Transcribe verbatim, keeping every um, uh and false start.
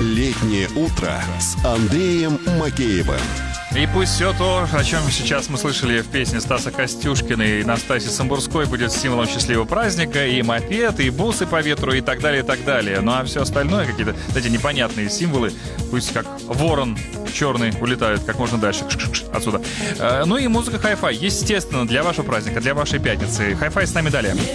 Летнее утро с Андреем Макеевым. И пусть все то, о чем сейчас мы слышали в песне Стаса Костюшкина и Настасьи Самбурской, будет символом счастливого праздника, и мопед, и бусы по ветру, и так далее, и так далее. Ну а все остальное, какие-то эти непонятные символы, пусть как ворон черный улетают как можно дальше отсюда. Ну и музыка хай-фай, естественно, для вашего праздника, для вашей пятницы. Хай-фай с нами далее.